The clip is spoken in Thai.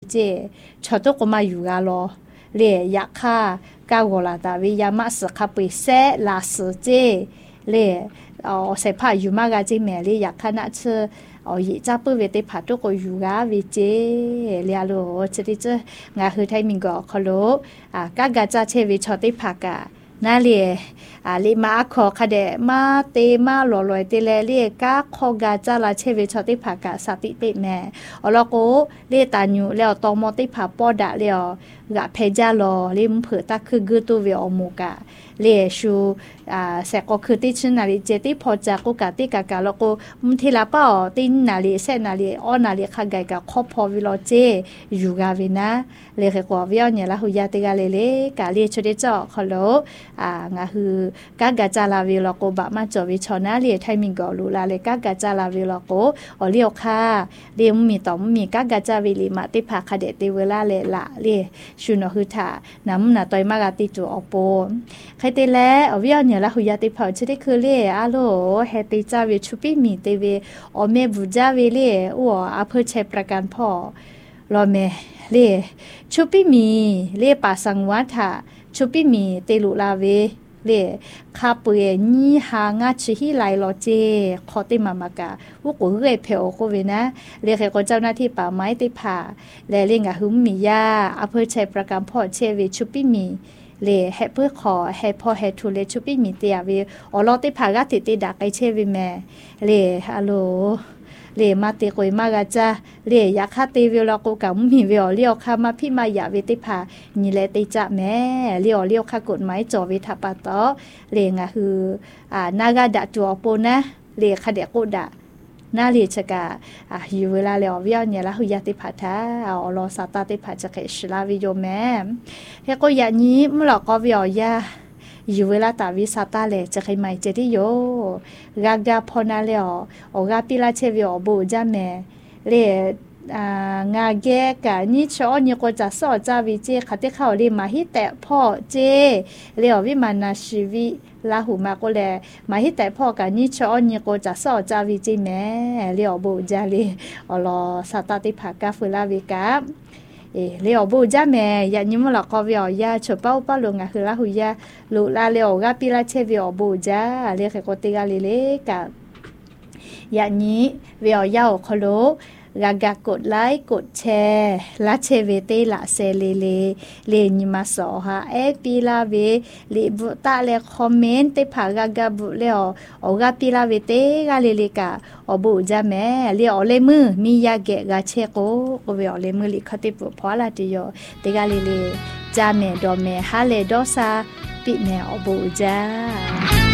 เจชอตุกมาอยู่กาลอเลียยะค่ากาวลาตาวิยามาสคาปิเซลาสเจเลียเสพาอยู่มากาจิแม่เลียยะค่านะเชยิจ้าปื้อเวติผาตุกอยู่กาวิเจเลียโลจะดิเจงาคือไทยมิงก็คโลกากาจาเชวิชอติผากานาเลียลิมาขอคดมาเตมาหล่อลอยเตเลเลียกาขอกาจาลาเชวิชอติผากาสติเตแม่อลโกเลียตาญูแล้วตอมอติผาปอดะเลียวกะเพจาลอลิมเผือตะคือกุตุเวอมูกาเลียชูเสกก็คือติชนาลิเจติพอจากุกาติกากาแล้วก็มุทิลาป้อตินนาลิเซนาลิออนาลิขะไกกะคอพอวิโลเจอยู่กาวินะเลเกกว่าวิอเนี่ยละหุยาติกาเลกาเลียชเดจอคโลงาคือกากาจาลาวิโลโกบะมาจอวิชอนาเลียไทมิงกอลูลาเลกากาจาลาวิโลโกอเลียวค่ะเลียมมีตอมมีกากาจาวิลิมาติภาคเดติเวลาเลละเลียชุนอคือถาน้ำหนาตอยมากาติจูอโปใครเตแลอวิอเนี่ยละหุยาติเผาชดิคือเลียอาโลเฮติจาวิชุปิมีเตเวอเมบุจาวิเลียอัวอาเพเชประกันพ่อรอเมเลียชุปิมีเลียปาสังวัฏะชุปิมีเตลุลาเวเลียคาปุเอนี่หางาชิฮิไลโลเจขอติมามากาวุกุเรเพโอโกเวนะเรียกให้คนเจ้าหน้าที่ป่าไม้ติผาและเรียงกับหุมมียาอำเภอชัยประการพ่อเชวิชุปิมีเลให้เพื่อขอให้พ่อให้ทุเลชุปิมีเตียวิอลอติผากาติติดักไอเชวิแม่เลฮัลโหลเลมาติโกยมากาจ้าเลอยากคาติวิลโกกับมีวิอเลียวคามาพี่มายาวิติผานี่แหละติจะแม่เลียวคากฎหมายจอวิทัปะตอเลงะคือนากาดะจัวโปนะเลคาเดโกดะนาลีชกาอยู่เวลาแล้ววิอเนี่ยละหุยาติผาทาอลอซาตาติผาจะเกชลาวิโยแม่เฮโกยานี้มลอกอวิอยาอยู่เวลาตาวิสาตาเลจะใครไม่เจดิโยกากาพอนาเลออกาปิลาเชวิอบูจาแม่เลงาแกกะนี่ชอนี่ก็จะสอจาวิเจคติเข้าเรีมาฮิแต่พ่อเจเลอวิมานาชีวิลาหูมาก็แลมาฮิแต่พ่อกะนี่ชอนี่ก็จะสอจาวิเจแม่เลอบูจาเลอลอสาตาติภากาฟุลาวิกาเลอบูจาแม่ยานิมละก็วิอยาชเป้าป้าลงอะคือละหุยาลุลาเลอกาปิลาเชวิอบูจาเลเคโกติกาเลกะยานี้วิอยาคโลกากดไลค์กดแชร์ละเชเวเตละเซเลนิมาสอฮะปีลาเวลิบุตาเลคอมเมนต์เตผากากาบุเลออกาปีลาเวเตกาเลกาอบูจาแม่เลอเลมือมียาเกะกาเชโกเวอเลมือลิคติปุพอลาติโยเตกาเลจาแม่ดอแม่ฮาเลดอซาปิแม่อบูจา